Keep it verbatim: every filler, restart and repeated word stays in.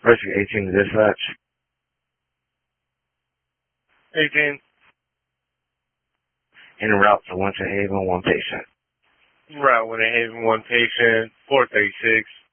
Rescue eighteen to dispatch. eighteen. En route to Winter Haven, one patient. Route Winter Haven, one patient, four thirty-six.